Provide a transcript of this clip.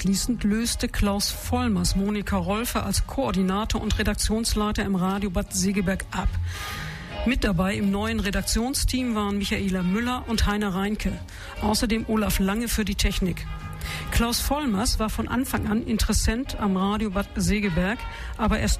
Anschließend löste Klaus Vollmers Monika Rolfe als Koordinator und Redaktionsleiter im Radio Bad Segeberg ab. Mit dabei im neuen Redaktionsteam waren Michaela Müller und Heiner Reinke. Außerdem Olaf Lange für die Technik. Klaus Vollmers war von Anfang an Interessent am Radio Bad Segeberg, aber erst